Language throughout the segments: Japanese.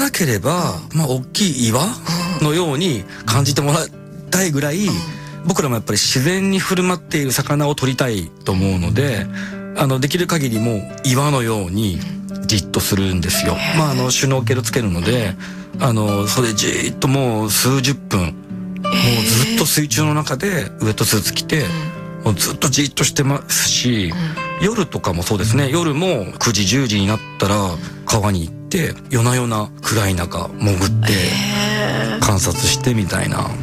なければ、大きい岩のように感じてもらいたいぐらい、僕らもやっぱり自然に振る舞っている魚を取りたいと思うので、できる限りもう岩のようにじっとするんですよ。シュノーケルつけるので、それじーっともう数十分、もうずっと水中の中でウエットスーツ着て、もうずっとじっとしてますし、夜とかもそうですね。夜も9時10時になったら川に行って夜な夜な暗い中潜って観察してみたいな。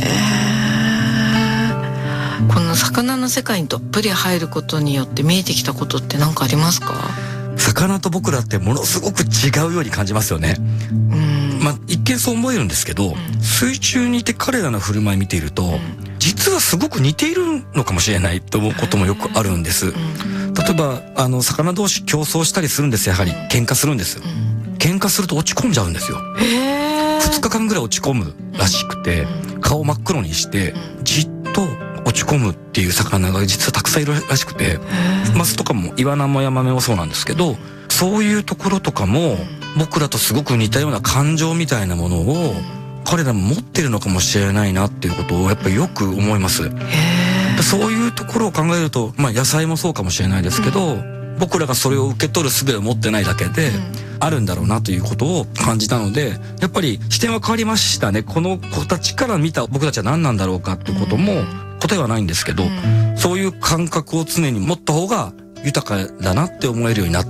この魚の世界にどっぷり入ることによって見えてきたことって何かありますか？ 魚と僕らってものすごく違うように感じますよね。一見そう思えるんですけど、水中にいて彼らの振る舞い見ていると、実はすごく似ているのかもしれないと思うこともよくあるんです。例えば魚同士競争したりするんです。やはり喧嘩するんです。喧嘩すると落ち込んじゃうんですよ。2日間ぐらい落ち込むらしくて、顔真っ黒にしてじっと落ち込むっていう魚が実はたくさんいるらしくて、マスとかもイワナもヤマメもそうなんですけど、そういうところとかも僕らとすごく似たような感情みたいなものを彼らも持ってるのかもしれないなっていうことをやっぱりよく思います。そういうところを考えると、野菜もそうかもしれないですけど、僕らがそれを受け取る術を持ってないだけであるんだろうなということを感じたので、やっぱり視点は変わりましたね。この子たちから見た僕たちは何なんだろうかっていうことも答えはないんですけど、そういう感覚を常に持った方が豊かだなって思えるようになった。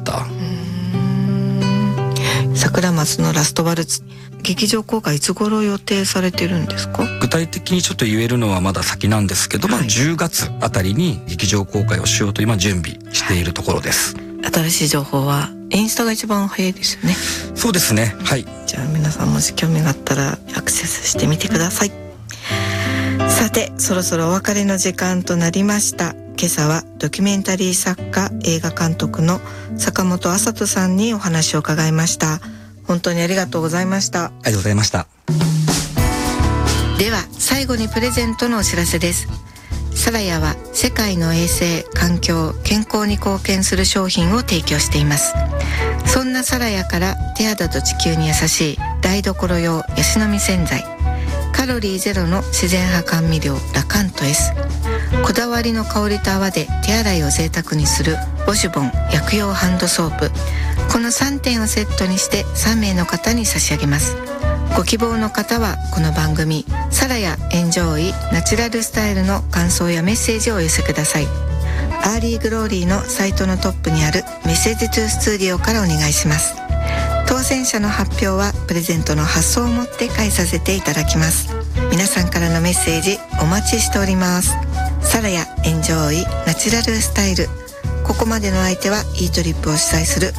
桜松のラストワルツ、劇場公開いつ頃予定されてるんですか？ 具体的にちょっと言えるのはまだ先なんですけど、10月あたりに劇場公開をしようと今準備しているところです。 新しい情報はインスタが一番早いですよね。 そうですね、はい。 じゃあ皆さんもし興味があったらアクセスしてみてください。さて、そろそろお別れの時間となりました。今朝はドキュメンタリー作家、映画監督の坂本麻人さんにお話を伺いました。本当にありがとうございました。 ありがとうございました。 では最後にプレゼントのお知らせです。サラヤは世界の衛生、環境、健康に貢献する商品を提供しています。そんなサラヤから手肌と地球に優しい台所用ヤシの実洗剤、カロリーゼロの自然派甘味料ラカント S、 こだわりの香りと泡で手洗いを贅沢にするウォシュボン薬用ハンドソープ、この3点をセットにして3名の方に差し上げます。ご希望の方はこの番組サラヤエンジョイナチュラルスタイルの感想やメッセージをお寄せください。アーリーグローリーのサイトのトップにあるメッセージトゥースタジオからお願いします。当選者の発表はプレゼントの発送をもって返させていただきます。皆さんからのメッセージお待ちしております。サラヤエンジョイナチュラルスタイル、ここまでの相手はイートリップを主催する